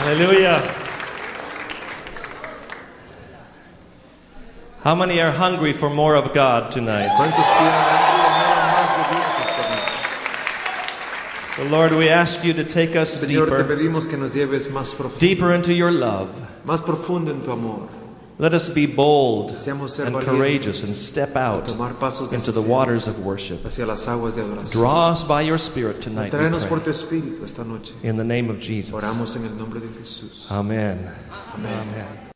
Hallelujah. How many are hungry for more of God tonight? ¿Cuántos tienen hambre y anhelan más de Dios esta noche? So Lord, we ask you to take us Señor, te deeper, pedimos que nos lleves más profundo, deeper into your love. más profundo en tu amor. Let us be bold Seamos ser and valientes, courageous and step out tomar pasos de into the fe waters of worship. hacia las aguas de adoración. Draw us by your Spirit tonight, we Tráenos por tu pray. espíritu esta noche. In the name of Jesus. Oramos en el nombre de Jesús. Amen. Amén. Amen.